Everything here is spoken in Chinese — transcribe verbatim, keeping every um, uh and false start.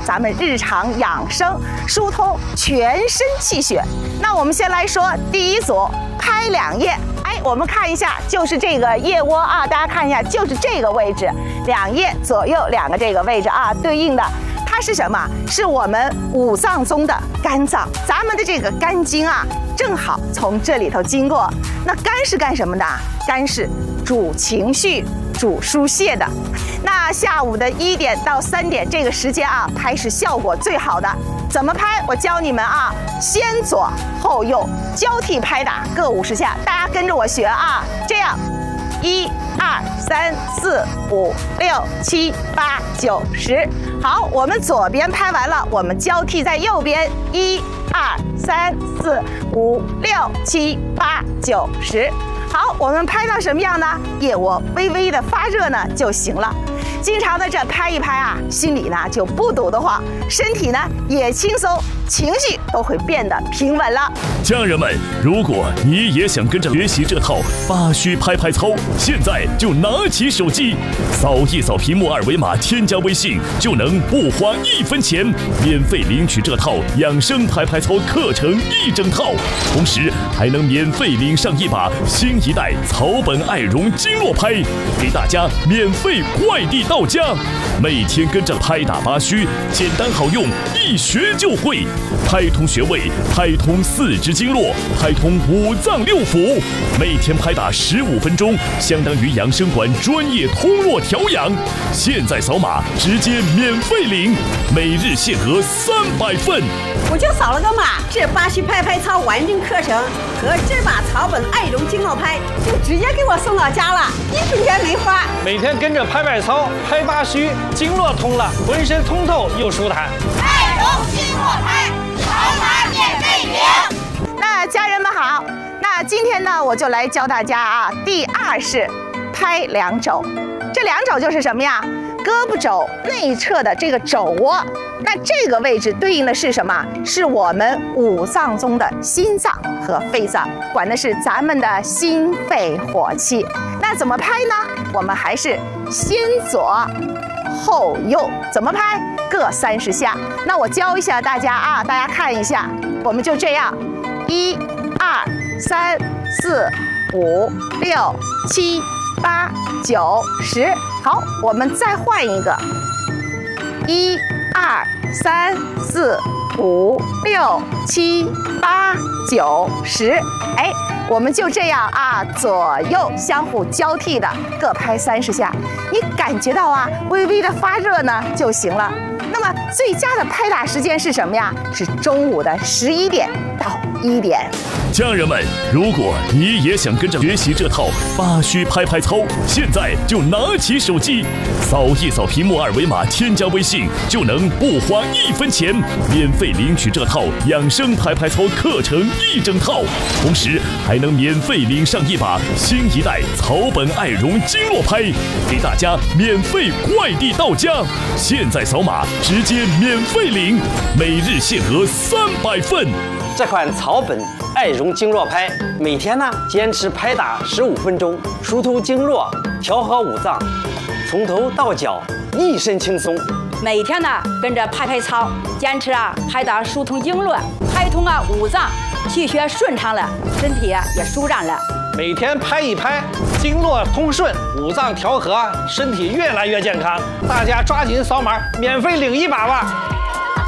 咱们日常养生，疏通全身气血。那我们先来说第一组，拍两叶。哎，我们看一下，就是这个腋窝啊，大家看一下，就是这个位置，两叶左右两个这个位置啊，对应的。它是什么？是我们五脏中的肝脏，咱们的这个肝经啊，正好从这里头经过。那肝是干什么的？肝是主情绪、主疏泄的。那下午的一点到三点这个时间啊，拍是效果最好的。怎么拍？我教你们啊，先左后右交替拍打，各五十下，大家跟着我学啊，这样。一二三四五六七八九十，好，我们左边拍完了，我们交替在右边，一二三四五六七八九十。好，我们拍到什么样呢？腋窝微微的发热呢就行了。经常的这拍一拍啊，心里呢就不堵得慌，身体呢也轻松，情绪都会变得平稳了。 家人们，如果你也想跟着学习这套八虚拍拍操，现在就拿起手机，扫一扫屏幕二维码，添加微信，就能不花一分钱，免费领取这套养生拍拍操课程一整套，同时还能免费领上一把新一代草本爱绒经络拍，给大家免费快递到家。每天跟着拍打八虚，简单好用，一学就会。拍通穴位，拍通四肢经络，拍通五脏六腑。每天拍打十五分钟，相当于养生馆专业通络调养。现在扫码直接免费领，每日限额三百份。 我就扫了个码，这八虚拍拍操完整课程和这把草本爱绒经络拍就直接给我送到家了，一分钱没花。 每天跟着拍拍操，拍八虚，经络通了，浑身通透又舒坦。 爱绒经络拍，扫码免费领。 那家人们好，那今天呢，我就来教大家啊，第二式拍两肘。这两肘就是什么呀？胳膊肘内侧的这个肘窝，那这个位置对应的是什么？是我们五脏中的心脏和肺脏，管的是咱们的心肺火气。那怎么拍呢？我们还是先左后右，怎么拍？各三十下。那我教一下大家啊，大家看一下，我们就这样，一、二、三、四、五、六、七、八、九、十。好，我们再换一个，一、二、三、四、五、六、七、八、九、十。哎，我们就这样啊，左右相互交替的各拍三十下，你感觉到啊，微微的发热呢就行了。那么最佳的拍打时间是什么呀？是中午的十一点到一点。 家人们，如果你也想跟着学习这套八虚拍拍操，现在就拿起手机，扫一扫屏幕二维码，添加微信，就能不花一分钱，免费领取这套养生拍拍操课程一整套，同时还能免费领上一把新一代草本爱绒经络拍，给大家免费快递到家。现在扫码直接免费领，每日限额三百份。 这款草本爱绒经络拍，每天呢坚持拍打十五分钟，疏通经络，调和五脏，从头到脚一身轻松。 每天呢跟着拍拍操，坚持啊拍打疏通经络，拍通啊五脏，气血顺畅了，身体啊也舒展了。 每天拍一拍，经络通顺，五脏调和，身体越来越健康。大家抓紧扫码，免费领一把吧。